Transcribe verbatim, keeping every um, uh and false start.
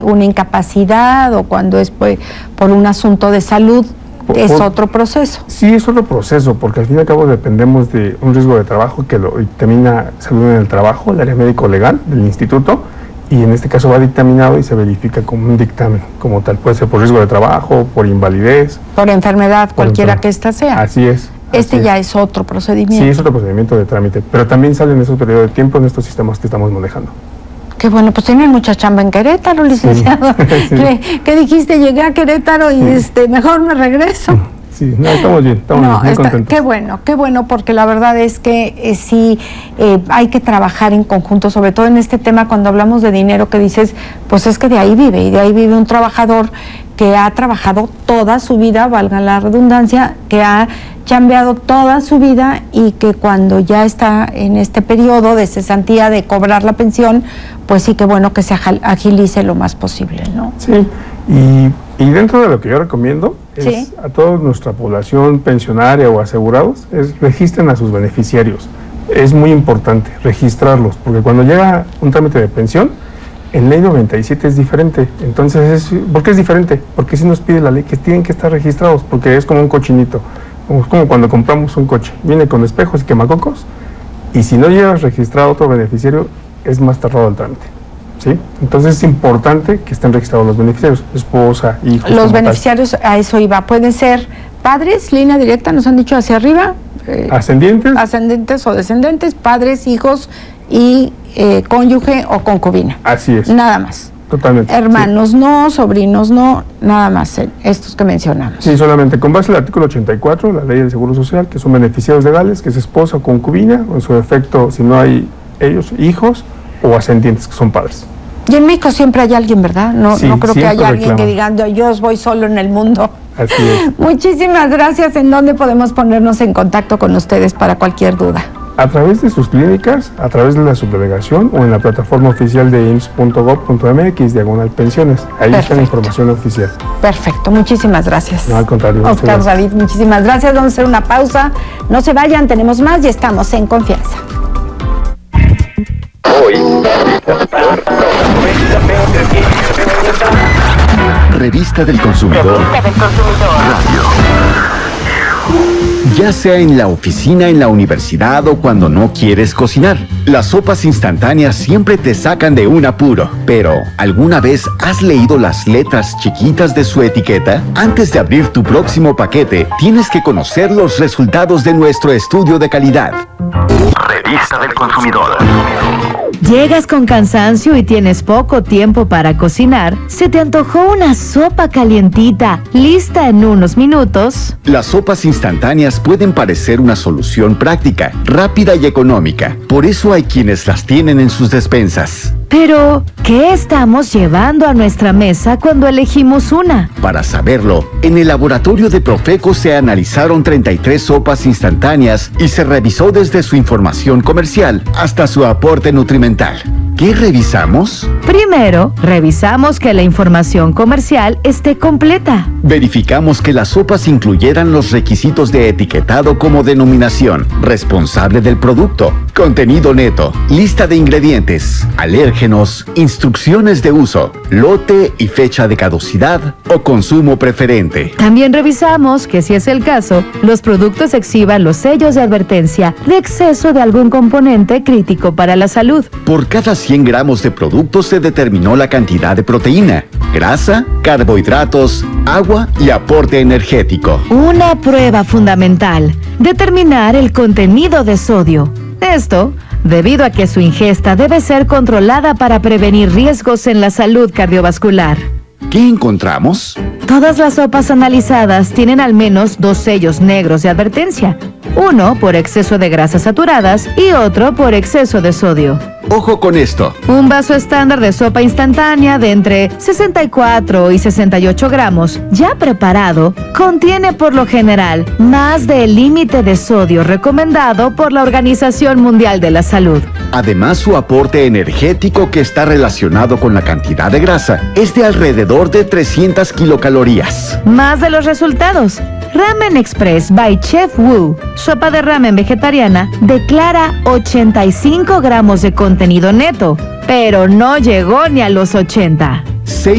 una incapacidad o cuando es pues, por un asunto de salud, por, es por, otro proceso. Sí, es otro proceso, porque al fin y al cabo dependemos de un riesgo de trabajo que lo dictamina Salud en el Trabajo, el área médico-legal del instituto, y en este caso va dictaminado y se verifica como un dictamen, como tal. Puede ser por riesgo de trabajo, por invalidez. Por enfermedad, por cualquiera enfermedad. Que ésta sea. Así es. Este así ya es. es otro procedimiento. Sí, es otro procedimiento de trámite, pero también sale en ese periodo de tiempo en estos sistemas que estamos manejando. Qué bueno, pues tienen mucha chamba en Querétaro, licenciado. Sí. Sí. ¿Qué, ¿Qué dijiste? Llegué a Querétaro y sí. este, mejor me regreso. Sí, no, estamos bien, estamos no, bien, muy está, contentos. Qué bueno, qué bueno, porque la verdad es que eh, sí eh, hay que trabajar en conjunto, sobre todo en este tema cuando hablamos de dinero, que dices, pues es que de ahí vive, y de ahí vive un trabajador que ha trabajado toda su vida, valga la redundancia, que ha chambeado toda su vida y que cuando ya está en este periodo de cesantía de cobrar la pensión, pues sí que bueno que se agilice lo más posible, ¿no? Sí, y, y dentro de lo que yo recomiendo es ¿Sí? a toda nuestra población pensionaria o asegurados, es registren a sus beneficiarios. Es muy importante registrarlos, porque cuando llega un trámite de pensión, en ley noventa y siete es diferente. Entonces, es, ¿por qué es diferente? Porque si nos pide la ley que tienen que estar registrados, porque es como un cochinito. Es como cuando compramos un coche, viene con espejos y quemacocos, y si no llevas registrado a otro beneficiario, es más tardado el trámite, ¿sí? Entonces es importante que estén registrados los beneficiarios, esposa, hijos. Los beneficiarios, tal. A eso iba, pueden ser padres, línea directa, nos han dicho hacia arriba. Eh, ascendientes. Ascendentes o descendentes, padres, hijos y eh, cónyuge o concubina. Así es. Nada más. Totalmente. Hermanos sí. no, sobrinos no, nada más eh, estos que mencionamos. Sí, solamente con base al artículo ochenta y cuatro, la ley del Seguro Social, que son beneficiarios legales, que es esposa o concubina, o en su defecto, si no hay ellos, hijos o ascendientes, que son padres. Y en México siempre hay alguien, ¿verdad? No, sí, no creo que haya alguien reclama. que diga, yo voy solo en el mundo. Así es. Muchísimas gracias. ¿En dónde podemos ponernos en contacto con ustedes para cualquier duda? A través de sus clínicas, a través de la subdelegación o en la plataforma oficial de i m s s punto gov punto m x, diagonal pensiones. Ahí Perfecto. Está la información oficial. Perfecto, muchísimas gracias. No, al contrario. Oscar David, muchísimas gracias. Vamos a hacer una pausa. No se vayan, tenemos más y estamos en confianza. Hoy. Revista del Consumidor. Revista del Consumidor. Radio. Ya sea en la oficina, en la universidad o cuando no quieres cocinar, las sopas instantáneas siempre te sacan de un apuro. Pero, ¿alguna vez has leído las letras chiquitas de su etiqueta? Antes de abrir tu próximo paquete, tienes que conocer los resultados de nuestro estudio de calidad. Revista del Consumidor. Llegas con cansancio y tienes poco tiempo para cocinar. ¿Se te antojó una sopa calientita, lista en unos minutos? Las sopas instantáneas pueden parecer una solución práctica, rápida y económica. Por eso hay quienes las tienen en sus despensas. Pero, ¿qué estamos llevando a nuestra mesa cuando elegimos una? Para saberlo, en el laboratorio de Profeco se analizaron treinta y tres sopas instantáneas y se revisó desde su información comercial hasta su aporte nutrimental. ¿Qué revisamos? Primero, revisamos que la información comercial esté completa. Verificamos que las sopas incluyeran los requisitos de etiquetado como denominación, responsable del producto, contenido neto, lista de ingredientes, alérgenos, instrucciones de uso, lote y fecha de caducidad o consumo preferente. También revisamos que, si es el caso, los productos exhiban los sellos de advertencia de exceso de algún componente crítico para la salud. Por cada cien gramos de producto se determinó la cantidad de proteína, grasa, carbohidratos, agua y aporte energético. Una prueba fundamental: determinar el contenido de sodio. Esto debido a que su ingesta debe ser controlada para prevenir riesgos en la salud cardiovascular. ¿Qué encontramos? Todas las sopas analizadas tienen al menos dos sellos negros de advertencia. Uno por exceso de grasas saturadas y otro por exceso de sodio. Ojo con esto. Un vaso estándar de sopa instantánea de entre sesenta y cuatro y sesenta y ocho gramos, ya preparado, contiene por lo general más del límite de sodio recomendado por la Organización Mundial de la Salud. Además, su aporte energético, que está relacionado con la cantidad de grasa, es de alrededor de trescientas kilocalorías. Más de los resultados. Ramen Express by Chef Wu, sopa de ramen vegetariana, declara ochenta y cinco gramos de contenido neto, pero no llegó ni a los ochenta. seis